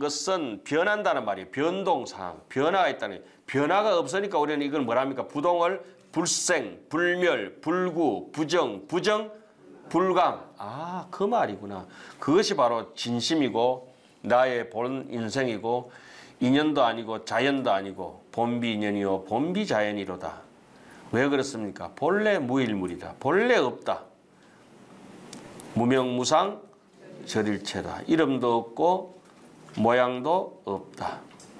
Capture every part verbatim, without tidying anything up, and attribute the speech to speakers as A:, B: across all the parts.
A: 것은 변한다는 말이에요. 변동사항, 변화가 있다는 거예요. 변화가 없으니까 우리는 이걸 뭐랍니까? 부동을 불생, 불멸, 불구, 부정, 부정, 불강. 아, 그 말이구나. 그것이 바로 진심이고 나의 본 인생이고 인연도 아니고 자연도 아니고 본비인연이요 본비자연이로다. 왜 그렇습니까? 본래 무일물이다. 본래 없다. 무명무상 절일체다. 이름도 없고 모양도 없다.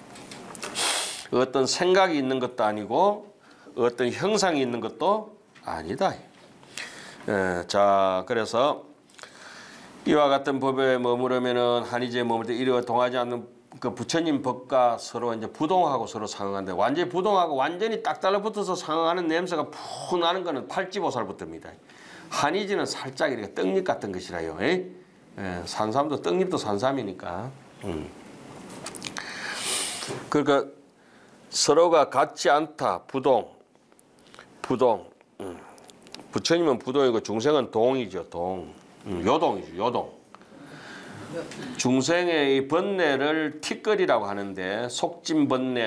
A: 어떤 생각이 있는 것도 아니고 어떤 형상이 있는 것도 아니다. 에, 자, 그래서 이와 같은 법에 머무르면은 한의제에 머물 때 이리와 동하지 않는 그 부처님 법과 서로 이제 부동하고 서로 상응하는데 완전히 부동하고 완전히 딱 달라붙어서 상응하는 냄새가 푹 나는 거는 팔찌보살부터입니다. 한의지는 살짝 이렇게 떡잎 같은 것이라요. 에? 에, 산삼도 떡잎도 산삼이니까. 음. 그러니까 서로가 같지 않다. 부동, 부동. 음. 부처님은 부동이고 중생은 동이죠. 동. 음, 요동이죠. 요동. 중생의 이 번뇌를 티끌이라고 하는데 속진 번뇌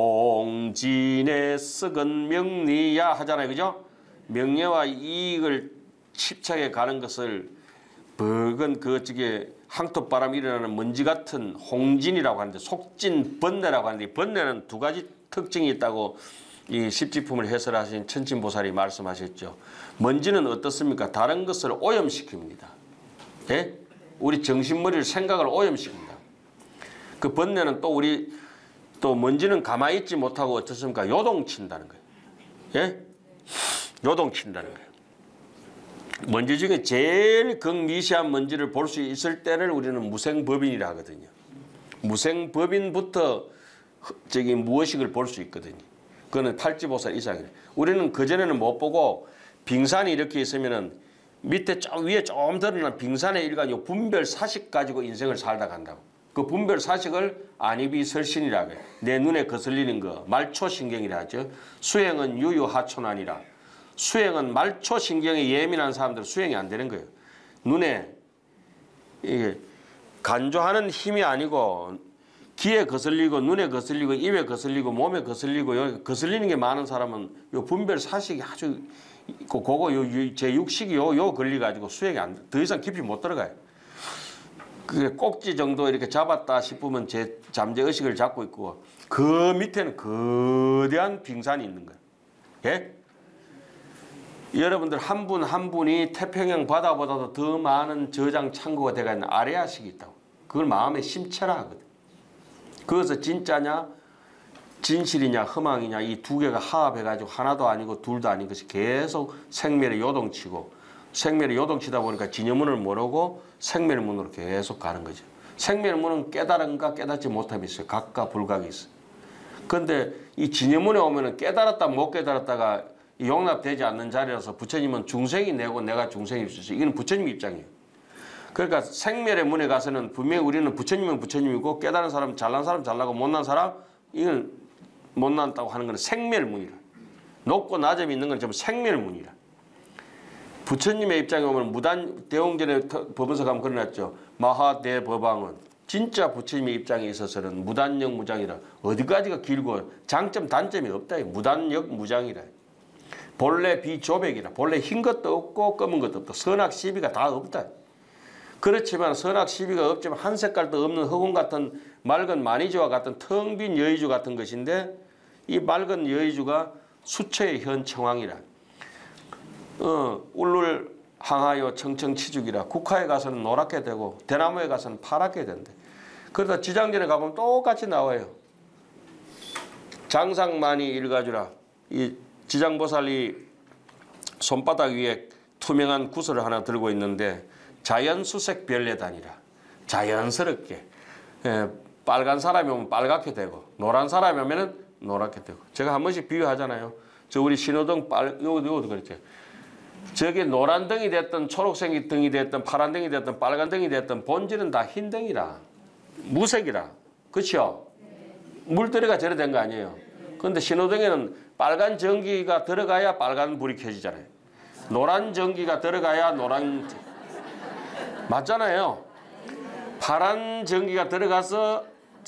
A: 홍진의 썩은 명리야 하잖아요. 그죠? 명예와 이익을 집착해 가는 것을 붉은 그 저게 항토바람이 일어나는 먼지 같은 홍진이라고 하는데 속진 번뇌라고 하는데 이 번뇌는 두 가지 특징이 있다고 이 십지품을 해설하신 천진보살이 말씀하셨죠. 먼지는 어떻습니까? 다른 것을 오염시킵니다. 예? 우리 정신머리를 생각을 오염시킵니다. 그 번뇌는 또 우리 또 먼지는 가만히 있지 못하고 어떻습니까? 요동친다는 거예요. 예? 요동친다는 거예요. 먼지 중에 제일 극미시한 먼지를 볼 수 있을 때를 우리는 무생법인이라 하거든요. 무생법인부터 저기 무의식을 볼 수 있거든요. 그거는 팔찌보살 이상이에요. 우리는 그전에는 못 보고 빙산이 이렇게 있으면은 밑에 좀 위에 좀 드러난 빙산의 일간 요 분별 사식 가지고 인생을 살다 간다고. 그 분별 사식을 안입이설신이라고 해요. 내 눈에 거슬리는 거 말초신경이라 하죠. 수행은 유유하초난이라. 수행은 말초신경에 예민한 사람들은 수행이 안 되는 거예요. 눈에 이게 간조하는 힘이 아니고 귀에 거슬리고 눈에 거슬리고 입에 거슬리고 몸에 거슬리고 여기 거슬리는 게 많은 사람은 요 분별 사식이 아주 있고 그거 요 제육식이 요 요 걸려 가지고 수행이 안 더 이상 깊이 못 들어가요. 그 꼭지 정도 이렇게 잡았다 싶으면 제 잠재 의식을 잡고 있고 그 밑에는 거대한 빙산이 있는 거예요. 예? 여러분들 한 분 한 분이 태평양 바다보다도 더 많은 저장 창고가 돼가 있는 아레아식이 있다고. 그걸 마음에 심체라 하거든. 그것은 진짜냐 진실이냐 허망이냐 이 두 개가 화합해가지고 하나도 아니고 둘도 아닌 것이 계속 생멸에 요동치고 생멸에 요동치다 보니까 진여문을 모르고 생멸문으로 계속 가는 거죠. 생멸문은 깨달은가 깨닫지 못함이 있어요. 각과 불각이 있어요. 그런데 이 진여문에 오면은 깨달았다 못 깨달았다가 용납되지 않는 자리라서 부처님은 중생이 내고 내가 중생일 수 있어요. 이건 부처님 입장이에요. 그러니까 생멸의 문에 가서는 분명히 우리는 부처님은 부처님이고 깨달은 사람 잘난 사람 잘나고 못난 사람 이건 못난다고 하는 건 생멸문이라. 높고 낮음이 있는 건 전부 생멸문이라. 부처님의 입장에 오면 무단 대홍전에 법원서 가면 그러났죠. 마하대법왕은 진짜 부처님의 입장에 있어서는 무단역 무장이라. 어디까지가 길고 장점 단점이 없다. 무단역 무장이라. 본래 비조백이라. 본래 흰 것도 없고 검은 것도 없고 선악 시비가 다 없다. 그렇지만 선악 시비가 없지만 한 색깔도 없는 흑운 같은 맑은 마니주와 같은 텅 빈 여의주 같은 것인데 이 맑은 여의주가 수처의 현 청황이라. 어, 울룰 항하여 청청치죽이라. 국화에 가서는 노랗게 되고 대나무에 가서는 파랗게 된대. 그러다 지장전에 가보면 똑같이 나와요. 장상만이 일가주라. 이 지장보살이 손바닥 위에 투명한 구슬을 하나 들고 있는데 자연수색 별내단이라. 자연스럽게 예, 빨간 사람이 오면 빨갛게 되고 노란 사람이 오면 노랗게 되고. 제가 한 번씩 비유하잖아요. 저 우리 신호등 빨 요거 요거도 그렇죠. 저게 노란 등이 됐든 초록색 등이 됐든 파란 등이 됐든 빨간 등이 됐든 본질은 다 흰 등이라. 무색이라. 그렇죠? 물들이가 저래 된 거 아니에요. 그런데 신호등에는 빨간 전기가 들어가야 빨간 불이 켜지잖아요. 노란 전기가 들어가야 노란 맞잖아요. 파란 전기가 들어가서